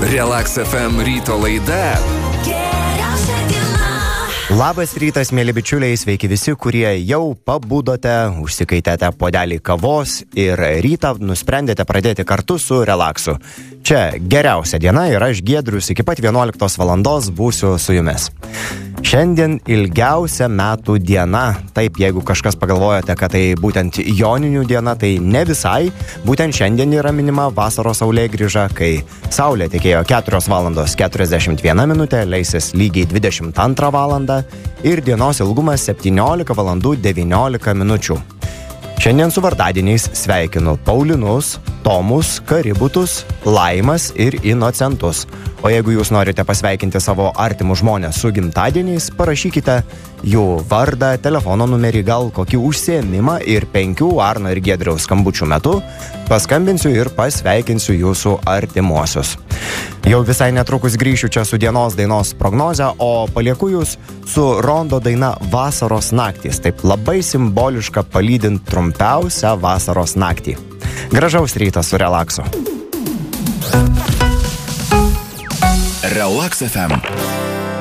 Relax FM ryto laida. Labas rytas, mėly bičiuliai, sveiki visi, kurie jau pabudote, užsikaitėte puodelį kavos ir rytą nusprendėte pradėti kartu su Relaxu. Čia geriausia diena ir aš Giedrius iki pat 11 valandos būsiu su jumis. Šiandien ilgiausia metų diena. Taip, jeigu kažkas pagalvojate, kad tai būtent joninių diena, tai ne visai. Būtent šiandien yra minima vasaros saulėgrįža, kai saulė tekėjo 4 valandos 41 minutė, leisis lygiai 22 valandą ir dienos ilgumas 17 valandų 19 minučių. Šiandien su vardadieniais sveikinu Paulinus, Tomus, Kaributus, Laimas ir Inocentus. O jeigu jūs norite pasveikinti savo artimus žmonės su gimtadieniais, parašykite jų vardą, telefono numerį, gal kokį užsiėmimą ir 5 Arno ir Giedriaus skambučių metu paskambinsiu ir pasveikinsiu jūsų artimuosius. Jau visai netrukus grįšiu čia su dienos dainos prognoze, o palieku jūs su Rondo daina Vasaros naktys. Taip labai simboliška palydint trumpiausią vasaros naktį. Gražaus ryto su Relaxu. Relax FM.